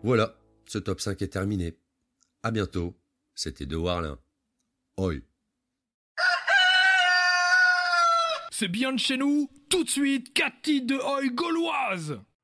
Voilà, ce top 5 est terminé. À bientôt, c'était De Warlin. Oi. C'est bien de chez nous. Tout de suite, 4 titres de Oi gauloise.